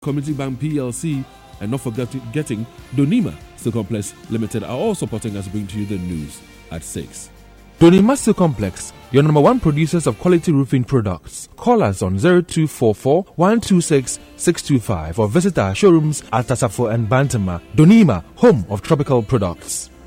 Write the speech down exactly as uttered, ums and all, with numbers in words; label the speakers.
Speaker 1: Community Bank P L C, and not forgetting Donima Steel Complex Limited are all supporting us bring to you the news at six.
Speaker 2: Donima Steel Complex, your number one producers of quality roofing products. Call us on zero two four four, one two six, six two five or visit our showrooms at Tasafo and Bantama. Donima, home of tropical products.